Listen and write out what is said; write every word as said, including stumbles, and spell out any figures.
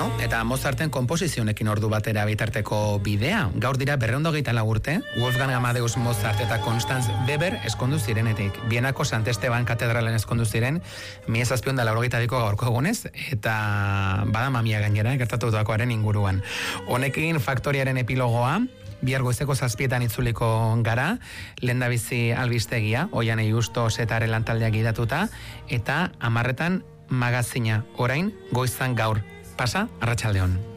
Bueno, eta Mozarten konposizionekin ordu batera bitarteko bidea. Gaur dira berrehun eta hogeita lau urte, Wolfgang Amadeus Mozart eta Constanz Weber eskondu zirenetik. Bienako Sant Esteban katedralen eskondu ziren, mila zazpiehun eta laurogeita biko gaurko egunez, eta bada mamia gainera, gertatu dakoaren inguruan. Honekin faktoriaren epilogoa, bihar goizeko zazpietan itzuliko gara, lehendabizi albistegia, Oianei Justo Setaren lantaldeak idatuta, eta hamarretan magazina, orain goizan gaur. Pasa, arratsaldeon.